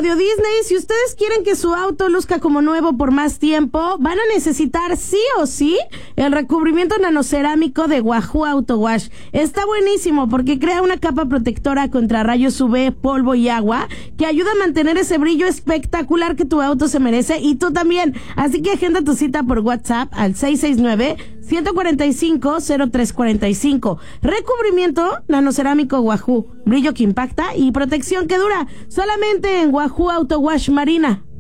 Radio Disney, si ustedes quieren que su auto luzca como nuevo por más tiempo, van a necesitar sí o sí el recubrimiento nanocerámico de Wahoo Auto Wash. Está buenísimo porque crea una capa protectora contra rayos UV, polvo y agua que ayuda a mantener ese brillo espectacular que tu auto se merece y tú también. Así que agenda tu cita por WhatsApp al 669-145-0345. Recubrimiento nanocerámico Wahoo, brillo que impacta y protección que dura. Solamente en Wahoo Auto Wash Marina.